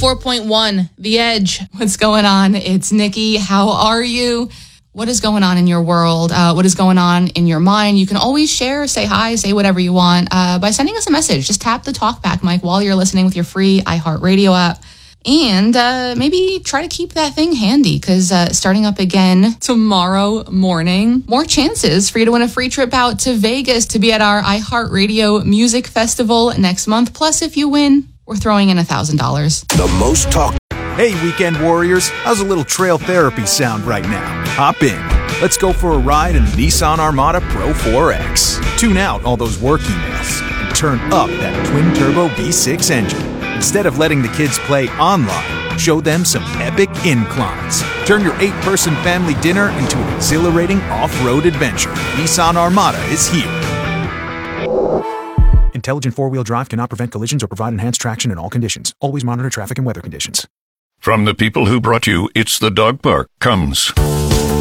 94.1, The Edge. What's going on? It's Nikki. How are you? What is going on in your world? What is going on in your mind? You can always share, say hi, say whatever you want by sending us a message. Just tap the talkback mic while you're listening with your free iHeartRadio app. And maybe try to keep that thing handy because starting up again tomorrow morning, more chances for you to win a free trip out to Vegas to be at our iHeartRadio Music Festival next month. Plus, if you win, we're throwing in $1,000. The most talk. Hey, weekend warriors, how's a little trail therapy sound right now? Hop in. Let's go for a ride in the Nissan Armada Pro 4X. Tune out all those work emails and turn up that twin-turbo V6 engine. Instead of letting the kids play online, show them some epic inclines. Turn your 8-person family dinner into an exhilarating off-road adventure. Nissan Armada is here. Intelligent four-wheel drive cannot prevent collisions or provide enhanced traction in all conditions. Always monitor traffic and weather conditions. From the people who brought you It's the Dog Park comes